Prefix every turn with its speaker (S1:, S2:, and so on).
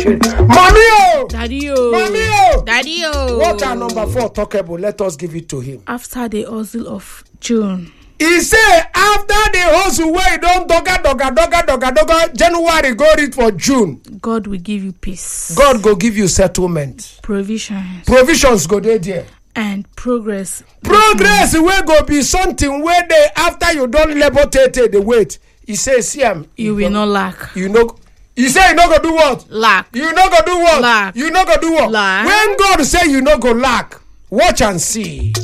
S1: Mommy, oh!
S2: Daddy, oh!
S1: Mommy, oh!
S2: Daddy, oh!
S1: What are number 4 talkable? Let us give it to him.
S2: After the hustle of June.
S1: He say after the hustle where you don't doga, January go read for June.
S2: God will give you peace.
S1: God go give you settlement. Provisions go there.
S2: And progress.
S1: Progress will go be something where they after you don't labor the wait. He says, see
S2: you will not lack.
S1: You know. He say you no go do what?
S2: Lack.
S1: You no go do what?
S2: Lack.
S1: You no go do what?
S2: Lack.
S1: When God say you no go lack, watch and see.